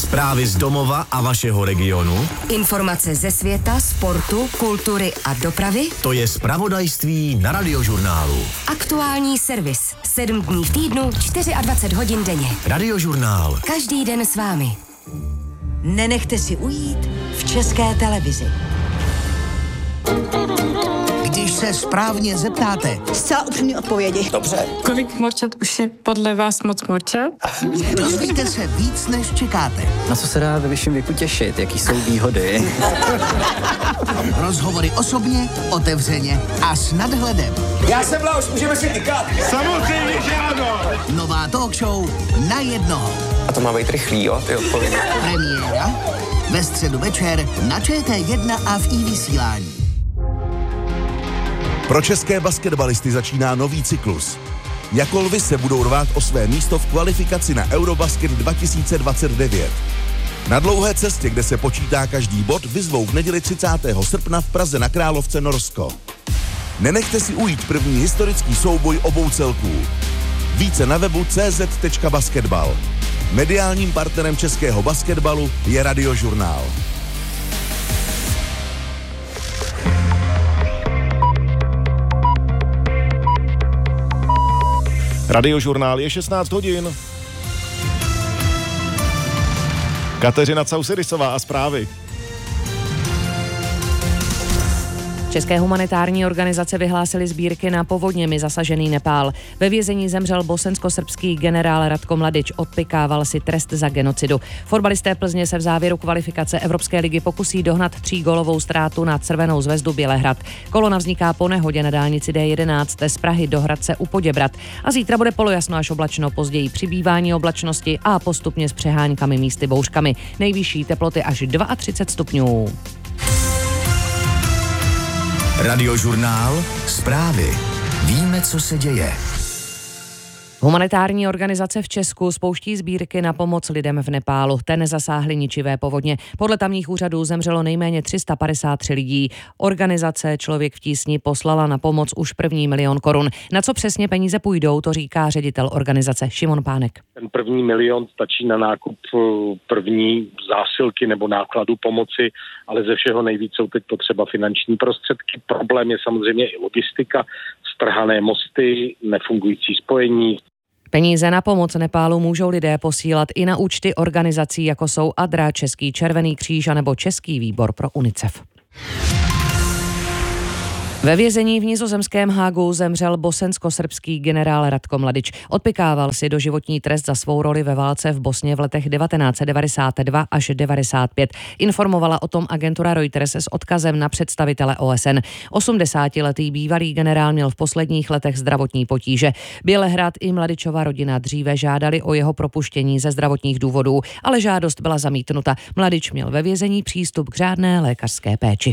Zprávy z domova a vašeho regionu. Informace ze světa, sportu, kultury a dopravy. To je zpravodajství na Radiožurnálu. Aktuální servis. 7 dní v týdnu, 24 hodin denně. Radiožurnál. Každý den s vámi. Nenechte si ujít v České televizi. Když se správně zeptáte. Zcela upřímné odpovědi. Dobře. Kolik morčat už je podle vás moc morčat? Dozvíte se víc, než čekáte. Na co se dá ve vyšším věku těšit? Jaký jsou výhody? Rozhovory osobně, otevřeně a s nadhledem. Já jsem Leoš, můžeme si tykat. Samozřejmě, že ano. Nová talk show na jednoho. A to má být rychlý, jo, ty odpovědi. Premiéra ve středu večer na ČT1 a v iVysílání. Pro české basketbalisty začíná nový cyklus. Jako lvy se budou rvát o své místo v kvalifikaci na Eurobasket 2029. Na dlouhé cestě, kde se počítá každý bod, vyzvou v neděli 30. srpna v Praze na Královce Norsko. Nenechte si ujít první historický souboj obou celků. Více na webu cz.basketbal. Mediálním partnerem českého basketbalu je Radiožurnál. Radiožurnál je 16 hodin. Kateřina Causedisová a zprávy. České humanitární organizace vyhlásily sbírky na povodněmi zasažený Nepál. Ve vězení zemřel bosensko-srbský generál Ratko Mladič, odpykával si trest za genocidu. Fotbalisté Plzně se v závěru kvalifikace Evropské ligy pokusí dohnat 3gólovou ztrátu na Crvenou zvezdu Bělehrad. Kolona vzniká po nehodě na dálnici D11 z Prahy do Hradce u Poděbrad. A zítra bude polojasno až oblačno, později přibývání oblačnosti a postupně s přeháňkami místy bouřkami. Nejvyšší teploty až 32 stupňů. Radiožurnál. Zprávy. Víme, co se děje. Humanitární organizace v Česku spouští sbírky na pomoc lidem v Nepálu. Ten zasáhly ničivé povodně. Podle tamních úřadů zemřelo nejméně 353 lidí. Organizace Člověk v tísni poslala na pomoc už 1 milion korun. Na co přesně peníze půjdou, to říká ředitel organizace Šimon Pánek. Ten 1 milion stačí na nákup první zásilky nebo nákladu pomoci, ale ze všeho nejvíc jsou teď potřeba finanční prostředky. Problém je samozřejmě i logistika, strhané mosty, nefungující spojení. Peníze na pomoc Nepálu můžou lidé posílat i na účty organizací, jako jsou ADRA, Český červený kříž a nebo Český výbor pro UNICEF. Ve vězení v nizozemském Hágu zemřel bosensko-srbský generál Ratko Mladič. Odpykával si doživotní trest za svou roli ve válce v Bosně v letech 1992 až 95. Informovala o tom agentura Reuters s odkazem na představitele OSN. 80letý bývalý generál měl v posledních letech zdravotní potíže. Bělehrad i Mladičova rodina dříve žádali o jeho propuštění ze zdravotních důvodů, ale žádost byla zamítnuta. Mladič měl ve vězení přístup k řádné lékařské péči.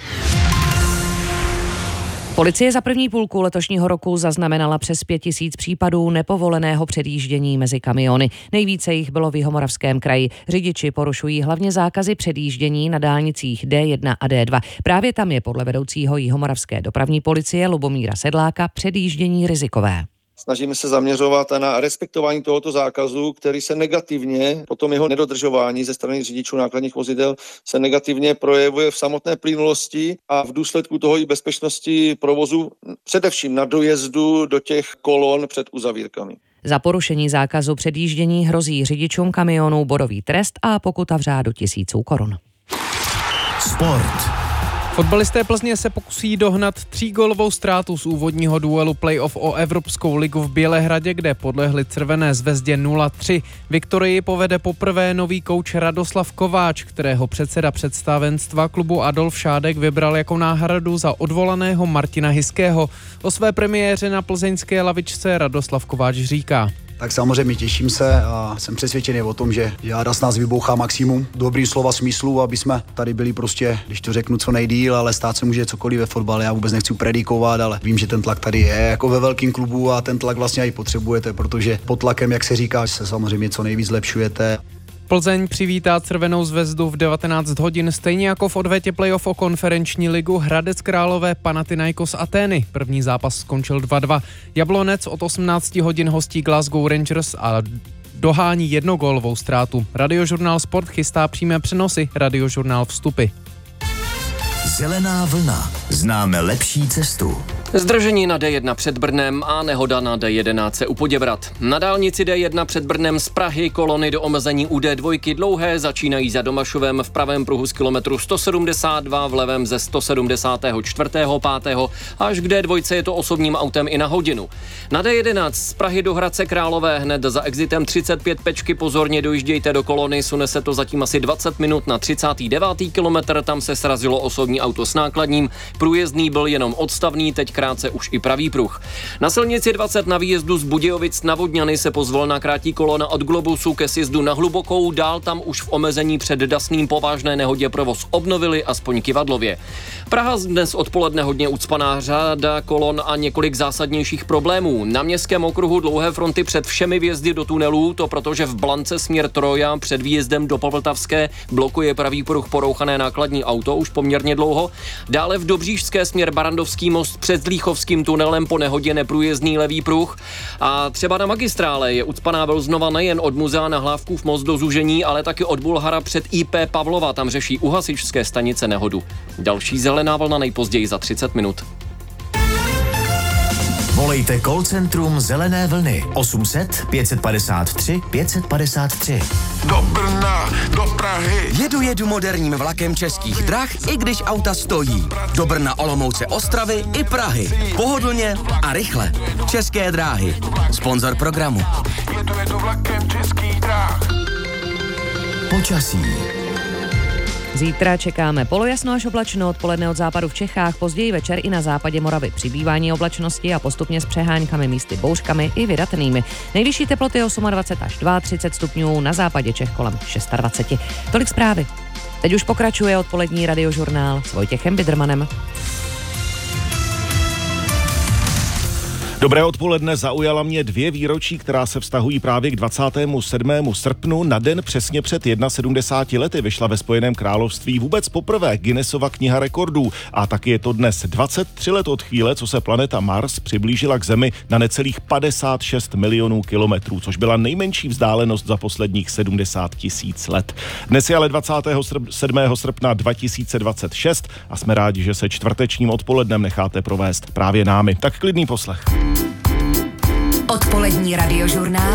Policie za první půlku letošního roku zaznamenala přes 5 000 případů nepovoleného předjíždění mezi kamiony. Nejvíce jich bylo v Jihomoravském kraji. Řidiči porušují hlavně zákazy předjíždění na dálnicích D1 a D2. Právě tam je podle vedoucího Jihomoravské dopravní policie Lubomíra Sedláka předjíždění rizikové. Snažíme se zaměřovat na respektování tohoto zákazu, který se negativně, potom jeho nedodržování ze strany řidičů nákladních vozidel se negativně projevuje v samotné plynulosti a v důsledku toho i bezpečnosti provozu, především na dojezdu do těch kolon před uzavírkami. Za porušení zákazu předjíždění hrozí řidičům kamionů bodový trest a pokuta v řádu 1000 korun. Sport. Fotbalisté Plzně se pokusí dohnat 3gólovou ztrátu z úvodního duelu playoff o Evropskou ligu v Bělehradě, kde podlehli Crvené zvezdě 0-3. Viktorii povede poprvé nový kouč Radoslav Kováč, kterého předseda představenstva klubu Adolf Šádek vybral jako náhradu za odvolaného Martina Hiského. O své premiéře na plzeňské lavičce Radoslav Kováč říká: Tak samozřejmě těším se a jsem přesvědčený o tom, že Jáda s nás vybouchá maximum. Dobrý slova smyslu, aby jsme tady byli prostě, když to řeknu, co nejdýl, ale stát se může cokoliv ve fotbale. Já vůbec nechci predikovat, ale vím, že ten tlak tady je jako ve velkém klubu a ten tlak vlastně i potřebujete, protože pod tlakem, jak se říká, se samozřejmě co nejvíc zlepšujete. Plzeň přivítá Crvenou zvezdu v 19 hodin, stejně jako v odvetě playoff o konferenční ligu Hradec Králové Panathinaikos Atény. První zápas skončil 2-2. Jablonec od 18 hodin hostí Glasgow Rangers a dohání jednogólovou ztrátu. Radiožurnál Sport chystá přímé přenosy, Radiožurnál Vstupy. Zelená vlna. Známe lepší cestu. Zdržení na D1 před Brnem a nehoda na D11 u Poděbrad. Na dálnici D1 před Brnem z Prahy kolony do omezení u D2 dlouhé začínají za Domašovem v pravém pruhu z kilometru 172, v levém ze 174.5. až k D2 je to osobním autem i na hodinu. Na D11 z Prahy do Hradce Králové hned za exitem 35 Pečky pozorně dojíždějte do kolony, sune se to zatím asi 20 minut na 39. kilometr, tam se srazilo osobní auto s nákladním, průjezdný byl jenom odstavný, teď krátce už i pravý pruh. Na silnici 20 na výjezdu z Budějovic na Vodňany se pozvolna krátí kolona od Globusu ke sjezdu na Hlubokou, dál tam už v omezení před Dasným po vážné nehodě provoz obnovili, aspoň kyvadlově. Praha dnes odpoledne hodně ucpaná, řada kolon a několik zásadnějších problémů. Na Městském okruhu dlouhé fronty před všemi vjezdy do tunelů, to protože v Blance směr Troja před výjezdem do Povltavské blokuje pravý pruh porouchané nákladní auto už poměrně dlouho. Dále v Dobříšské směr Barandovský most před Zlíchovským tunelem po nehodě neprůjezdný levý pruh. A třeba na magistrále je ucpaná Velznova nejen od muzea na Hlávkův most do Zúžení, ale taky od Bulhara před IP Pavlova, tam řeší u hasičské stanice nehodu. Další zelená vlna nejpozději za 30 minut. Volejte call centrum Zelené vlny 800 553 553. Do Brna, do Prahy. Jedu moderním vlakem Českých drah, i když auta stojí. Do Brna, Olomouce, Ostravy i Prahy. Pohodlně a rychle. České dráhy. Sponzor programu. Jedu vlakem Českých drah. Počasí. Zítra čekáme polojasno až oblačno, odpoledne od západu v Čechách, později večer i na západě Moravy přibývání oblačnosti a postupně s přeháňkami, místy bouřkami i vydatnými. Nejvyšší teploty 28 až 32 stupňů, na západě Čech kolem 26. Tolik zprávy. Teď už pokračuje odpolední Radiožurnál s Vojtěchem Bidrmanem. Dobré odpoledne, zaujala mě 2 výročí, která se vztahují právě k 27. srpnu. Na den přesně před 71 lety vyšla ve Spojeném království vůbec poprvé Guinnessova kniha rekordů. A taky je to dnes 23 let od chvíle, co se planeta Mars přiblížila k Zemi na necelých 56 milionů kilometrů, což byla nejmenší vzdálenost za posledních 70 000 let. Dnes je ale 27. srpna 2026 a jsme rádi, že se čtvrtečním odpolednem necháte provést právě námi. Tak klidný poslech. Odpolední Radiožurnál